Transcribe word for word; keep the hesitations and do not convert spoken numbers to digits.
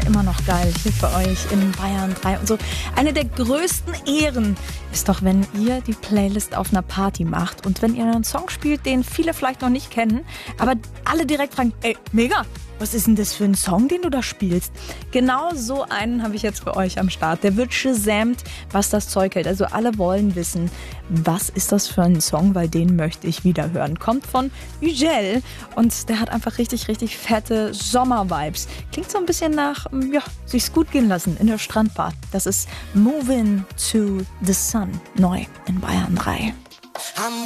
immer noch geil hier für euch in Bayern drei und so. Eine der größten Ehren ist doch, wenn ihr die Playlist auf einer Party macht und wenn ihr einen Song spielt, den viele vielleicht noch nicht kennen, aber alle direkt fragen, ey, mega, was ist denn das für ein Song, den du da spielst? Genau so einen habe ich jetzt für euch am Start. Der wird gesamt, was das Zeug hält. Also alle wollen wissen, was ist das für ein Song, weil den möchte ich wieder hören. Kommt von Ugel und der hat einfach richtig, richtig fette Sommer-Vibes. Klingt so ein bisschen nach, ja, sich's gut gehen lassen in der Strandbar. Das ist Moving to the Sun, neu in Bayern drei.